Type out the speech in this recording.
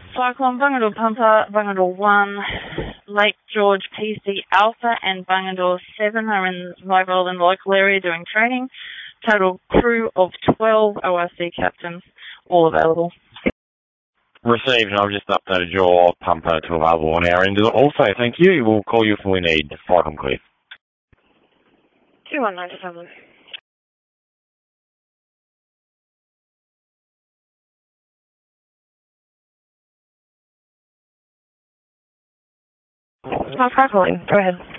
Cyclone Bungadore Pumper, Bungadore 1, Lake George PC Alpha and Bungadore 7 are mobile in the local area doing training. Total crew of 12 ORC captains, all available. Received, and I've just updated your pumper to available on our end. Also, thank you. We'll call you if we need. Flight on clear. 2197. Calling. Go ahead.